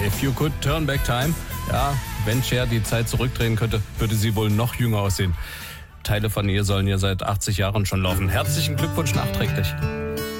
If You Could Turn Back Time. Ja, wenn Cher die Zeit zurückdrehen könnte, würde sie wohl noch jünger aussehen. Teile von ihr sollen ja seit 80 Jahren schon laufen. Herzlichen Glückwunsch nachträglich.